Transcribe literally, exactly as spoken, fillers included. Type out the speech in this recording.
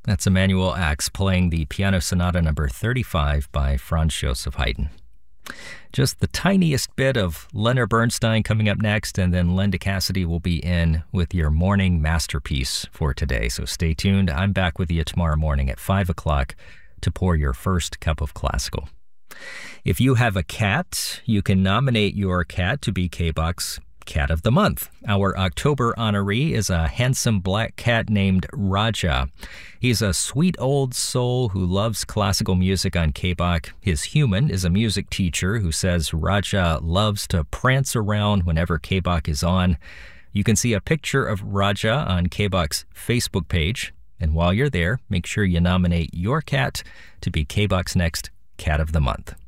That's Emanuel Ax playing the Piano Sonata number thirty-five by Franz Joseph Haydn. Just the tiniest bit of Leonard Bernstein coming up next, and then Linda Cassidy will be in with your morning masterpiece for today. So stay tuned. I'm back with you tomorrow morning at five o'clock to pour your first cup of classical. If you have a cat, you can nominate your cat to be K-Box Cat of the Month. Our October honoree is a handsome black cat named Raja. He's a sweet old soul who loves classical music on K B O C. His human is a music teacher who says Raja loves to prance around whenever K B O C is on. You can see a picture of Raja on K B O C's Facebook page. And while you're there, make sure you nominate your cat to be K B O C's next Cat of the Month.